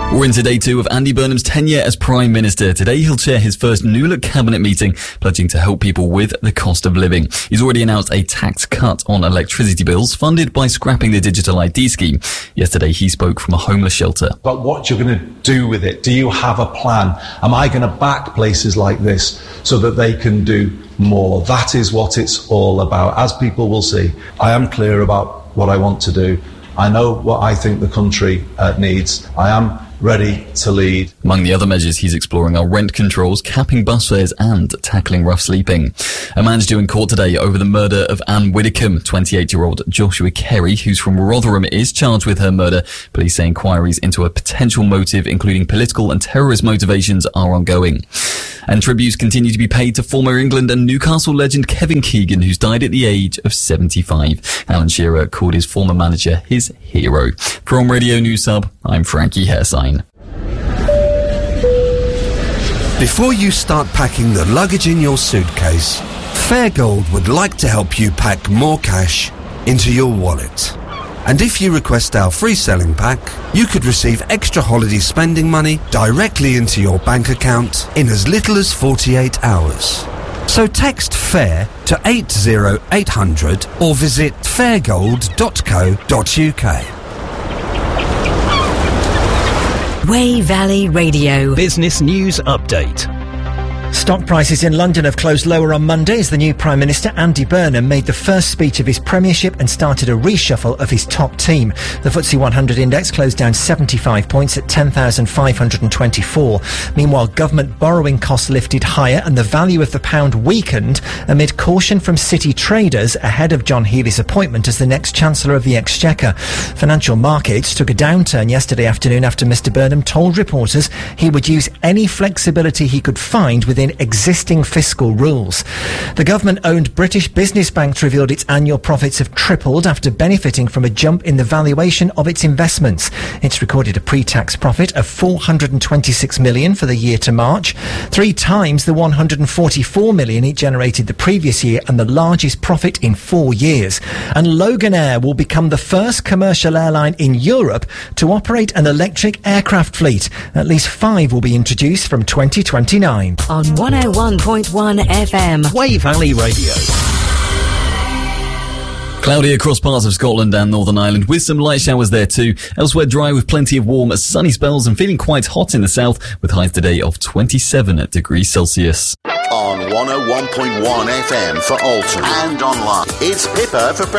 We're into day 2 of Andy Burnham's tenure as Prime Minister. Today he'll chair his first New Look cabinet meeting, pledging to help people with the cost of living. He's already announced a tax cut on electricity bills, funded by scrapping the digital ID scheme. Yesterday he spoke from a homeless shelter. But what you're going to do with it, do you have a plan? Am I going to back places like this so that they can do more? That is what it's all about. As people will see, I am clear about what I want to do. I know what I think the country needs. I am ready to lead. Among the other measures he's exploring are rent controls, capping bus fares and tackling rough sleeping. A man's due in court today over the murder of Anne Widdecombe. 28-year-old Joshua Carey, who's from Rotherham, is charged with her murder. Police say inquiries into a potential motive, including political and terrorist motivations, are ongoing. And tributes continue to be paid to former England and Newcastle legend Kevin Keegan, who's died at the age of 75. Alan Shearer called his former manager his hero. From Radio News Hub, I'm Frankie Hairsign. Before you start packing the luggage in your suitcase, Fairgold would like to help you pack more cash into your wallet. And if you request our free selling pack, you could receive extra holiday spending money directly into your bank account in as little as 48 hours. So text FAIR to 80800 or visit fairgold.co.uk. Wey Valley Radio. Business News Update. Stock prices in London have closed lower on Monday as the new Prime Minister Andy Burnham made the first speech of his premiership and started a reshuffle of his top team. The FTSE 100 index closed down 75 points at 10,524. Meanwhile, government borrowing costs lifted higher and the value of the pound weakened amid caution from city traders ahead of John Healey's appointment as the next Chancellor of the Exchequer. Financial markets took a downturn yesterday afternoon after Mr Burnham told reporters he would use any flexibility he could find within existing fiscal rules. The government-owned British Business Bank revealed its annual profits have tripled after benefiting from a jump in the valuation of its investments. It's recorded a pre-tax profit of $426 million for the year to March, 3 times the $144 million it generated the previous year and the largest profit in 4 years. And Loganair will become the first commercial airline in Europe to operate an electric aircraft fleet. At least 5 will be introduced from 2029. On 101.1 FM. Wey Valley Radio. Cloudy across parts of Scotland and Northern Ireland, with some light showers there too. Elsewhere dry with plenty of warm, sunny spells and feeling quite hot in the south, with highs today of 27 degrees Celsius. On 101.1 FM for Alton and online. It's Pippa for